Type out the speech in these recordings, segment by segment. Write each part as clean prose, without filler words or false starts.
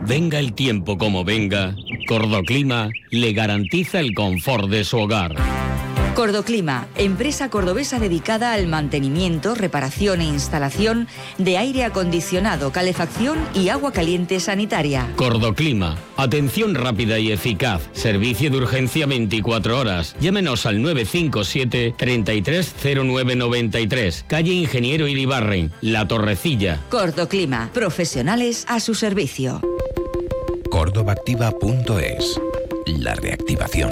Venga el tiempo como venga, Cordoclima le garantiza el confort de su hogar. Cordoclima, empresa cordobesa dedicada al mantenimiento, reparación e instalación de aire acondicionado, calefacción y agua caliente sanitaria. Cordoclima, atención rápida y eficaz, servicio de urgencia 24 horas. Llámenos al 957 330993, calle Ingeniero Iribarren, La Torrecilla. Cordoclima, profesionales a su servicio. Cordobaactiva.es, la reactivación.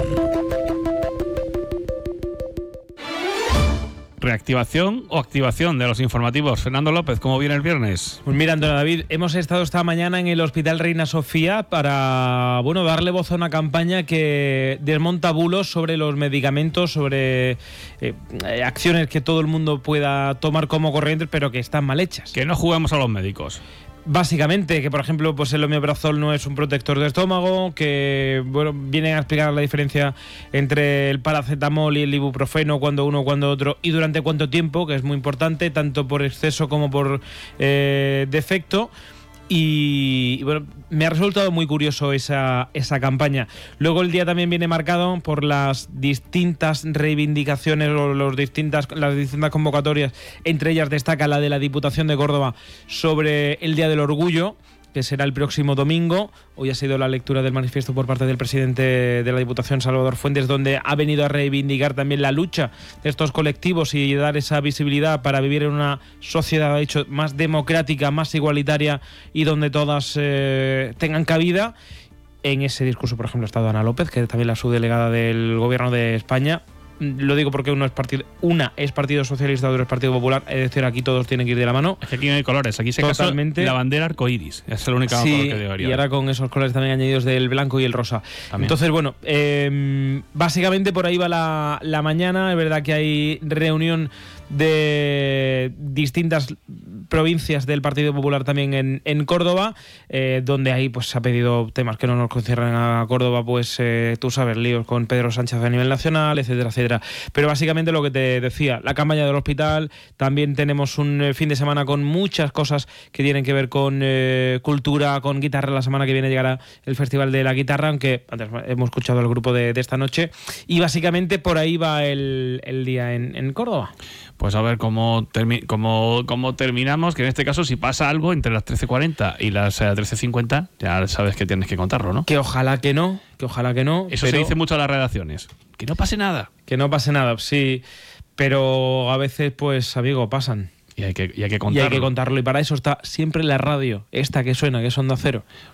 ¿Reactivación o activación de los informativos? Fernando López, ¿cómo viene el viernes? Pues mira, Antonio David, hemos estado esta mañana en el Hospital Reina Sofía para darle voz a una campaña que desmonta bulos sobre los medicamentos, sobre acciones que todo el mundo pueda tomar como corrientes, pero que están mal hechas. Que no juguemos a los médicos. Básicamente, que por ejemplo pues el omeprazol no es un protector de estómago, que vienen a explicar la diferencia entre el paracetamol y el ibuprofeno, cuando uno, cuando otro, y durante cuánto tiempo, que es muy importante, tanto por exceso como por defecto. Y me ha resultado muy curioso esa campaña. Luego el día también viene marcado por las distintas reivindicaciones o las distintas convocatorias. Entre ellas destaca la de la Diputación de Córdoba sobre el Día del Orgullo, que será el próximo domingo. Hoy ha sido la lectura del manifiesto por parte del presidente de la Diputación, Salvador Fuentes, donde ha venido a reivindicar también la lucha de estos colectivos y dar esa visibilidad para vivir en una sociedad, de hecho, más democrática, más igualitaria y donde todas tengan cabida. En ese discurso, por ejemplo, ha estado Ana López, que es también la subdelegada del Gobierno de España. Lo digo porque una es Partido Socialista, otra es Partido Popular, es decir, aquí todos tienen que ir de la mano. Es que aquí no hay colores, aquí se casó la bandera arcoíris, es el único color que debería. Y ahora con esos colores también añadidos del blanco y el rosa. También. Entonces, básicamente por ahí va la mañana. Es verdad que hay reunión de distintas provincias del Partido Popular también en Córdoba, donde ahí pues se ha pedido temas que no nos conciernen a Córdoba, pues tú sabes, líos con Pedro Sánchez a nivel nacional, etcétera, etcétera. Pero básicamente lo que te decía, la campaña del hospital, también tenemos un fin de semana con muchas cosas que tienen que ver con cultura, con guitarra. La semana que viene llegará el Festival de la Guitarra, aunque antes hemos escuchado al grupo de esta noche, y básicamente por ahí va el día en Córdoba. Pues a ver cómo terminamos, que en este caso si pasa algo entre las 13:40 y las 13:50, ya sabes que tienes que contarlo, ¿no? Que ojalá que no. Eso se dice mucho a las redacciones. Que no pase nada. Que no pase nada, sí. Pero a veces, pues, amigo, pasan. Y hay que contarlo. Y hay que contarlo. Y para eso está siempre la radio, esta que suena, que es Onda Cero.